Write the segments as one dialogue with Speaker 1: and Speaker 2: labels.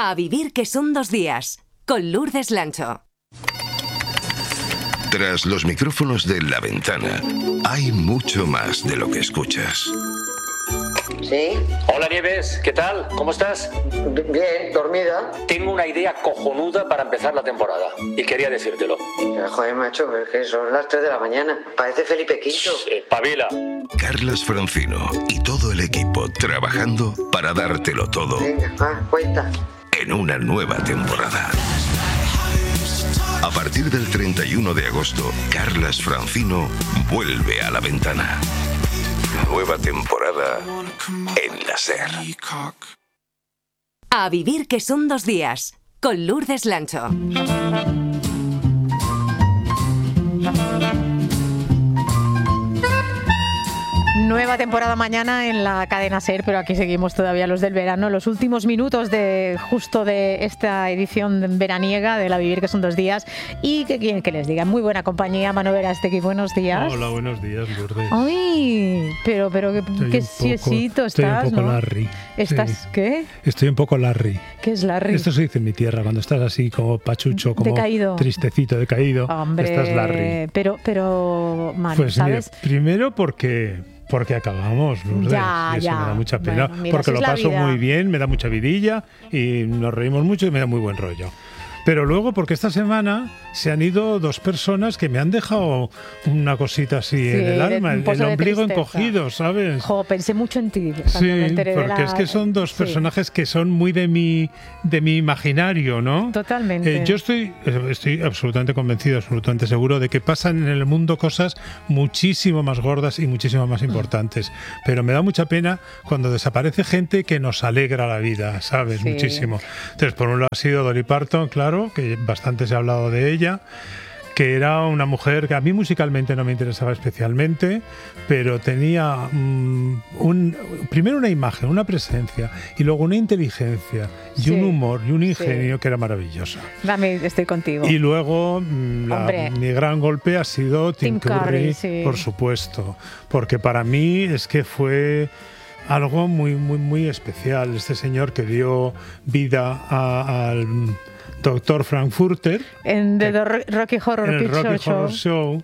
Speaker 1: A vivir que son 2 días, con Lourdes Lancho.
Speaker 2: Tras los micrófonos de La Ventana, hay mucho más de lo que escuchas.
Speaker 3: ¿Sí?
Speaker 4: Hola Nieves, ¿qué tal? ¿Cómo estás?
Speaker 3: Bien, dormida.
Speaker 4: Tengo una idea cojonuda para empezar la temporada y quería decírtelo.
Speaker 3: Joder, macho, es que son las 3 de la mañana. Parece Felipe V.
Speaker 4: Pavila.
Speaker 2: Carlas Francino y todo el equipo trabajando para dártelo todo.
Speaker 3: Venga, cuenta.
Speaker 2: En una nueva temporada. A partir del 31 de agosto, Carlas Francino vuelve a La Ventana. Nueva temporada en la SER.
Speaker 1: A vivir que son 2 días, con Lourdes Lancho.
Speaker 5: Nueva temporada mañana en la cadena SER, pero aquí seguimos todavía los del verano. Los últimos minutos de esta edición veraniega de La Vivir, que son 2 días. Y que les diga, muy buena compañía, Manu Verástegui, buenos días.
Speaker 6: Hola, buenos días, Lourdes.
Speaker 5: Ay, pero qué siesito estás,
Speaker 6: estoy un poco
Speaker 5: ¿no?
Speaker 6: Larry.
Speaker 5: ¿Estás
Speaker 6: sí.
Speaker 5: qué?
Speaker 6: Estoy un poco Larry.
Speaker 5: ¿Qué es Larry?
Speaker 6: Esto se dice en mi tierra, cuando estás así como pachucho, como
Speaker 5: decaído,
Speaker 6: tristecito, decaído.
Speaker 5: Hombre,
Speaker 6: estás Larry.
Speaker 5: Pero Manu,
Speaker 6: pues
Speaker 5: ¿sabes?
Speaker 6: Mira, primero porque acabamos, Lourdes,
Speaker 5: ya.
Speaker 6: Me da mucha pena,
Speaker 5: bueno, mira,
Speaker 6: porque lo paso
Speaker 5: vida.
Speaker 6: muy bien, me da mucha vidilla y nos reímos mucho y me da muy buen rollo. Pero luego, porque esta semana se han ido 2 personas que me han dejado una cosita así en el alma, el ombligo encogido, ¿sabes?
Speaker 5: Pensé mucho en ti.
Speaker 6: Sí,
Speaker 5: me enteré
Speaker 6: porque es que son 2 personajes que son muy de mi imaginario, ¿no?
Speaker 5: Totalmente.
Speaker 6: Yo estoy absolutamente convencido, absolutamente seguro de que pasan en el mundo cosas muchísimo más gordas y muchísimo más importantes. Pero me da mucha pena cuando desaparece gente que nos alegra la vida, ¿sabes?
Speaker 5: Sí.
Speaker 6: Muchísimo. Entonces, por un lado ha sido Dolly Parton, claro, que bastante se ha hablado de ella, que era una mujer que a mí musicalmente no me interesaba especialmente, pero tenía primero una imagen, una presencia, y luego una inteligencia, y un humor, y un ingenio que era maravillosa.
Speaker 5: Estoy contigo.
Speaker 6: Y luego mi gran golpe ha sido Tim Curry,
Speaker 5: sí.
Speaker 6: Por supuesto, porque para mí es que fue algo muy, muy, muy especial. Este señor que dio vida al Dr. Frankfurter
Speaker 5: en The Rocky Horror Picture
Speaker 6: Show.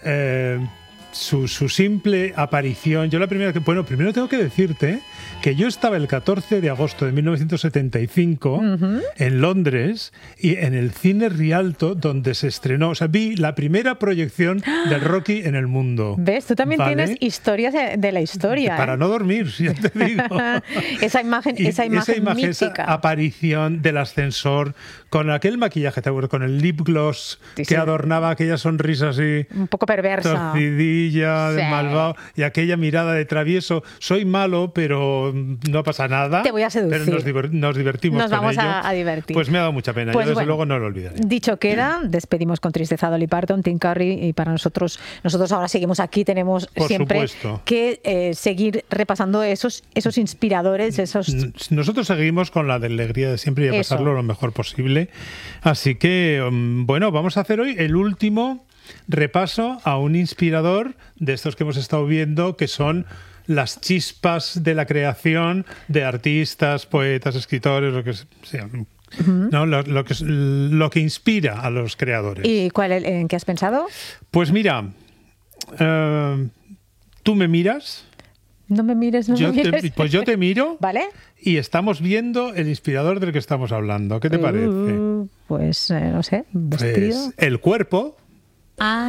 Speaker 6: Su simple aparición. Yo primero tengo que decirte que yo estaba el 14 de agosto de 1975 en Londres y en el cine Rialto, donde se estrenó, vi la primera proyección del Rocky en el mundo.
Speaker 5: ¿Ves? Tú también tienes historias de la historia.
Speaker 6: Para no dormir, ya te digo.
Speaker 5: esa imagen mítica.
Speaker 6: Esa aparición del ascensor con aquel maquillaje, con el lip gloss que adornaba aquella sonrisa así
Speaker 5: un poco perversa,
Speaker 6: torcidilla, de malvado, y aquella mirada de travieso. Soy malo, pero no pasa nada.
Speaker 5: Te voy a seducir.
Speaker 6: Pero nos divertimos.
Speaker 5: Nos vamos
Speaker 6: con ello.
Speaker 5: a divertir.
Speaker 6: Pues me ha dado mucha pena. Yo desde luego no lo olvidaré.
Speaker 5: Dicho queda, despedimos con tristeza a Dolly Parton, Tim Curry, y para nosotros ahora seguimos aquí, tenemos
Speaker 6: Por
Speaker 5: siempre
Speaker 6: supuesto.
Speaker 5: que seguir repasando esos inspiradores,
Speaker 6: Nosotros seguimos con la alegría de siempre y a pasarlo lo mejor posible. Así que, vamos a hacer hoy el último repaso a un inspirador de estos que hemos estado viendo, que son las chispas de la creación de artistas, poetas, escritores, lo que sea. ¿No? Lo que inspira a los creadores.
Speaker 5: ¿Y en qué has pensado?
Speaker 6: Pues mira, tú me miras.
Speaker 5: No me mires, me mires.
Speaker 6: Pues yo te miro.
Speaker 5: ¿Vale?
Speaker 6: Y estamos viendo el inspirador del que estamos hablando. ¿Qué te parece?
Speaker 5: Pues no sé, vestido.
Speaker 6: Pues el cuerpo.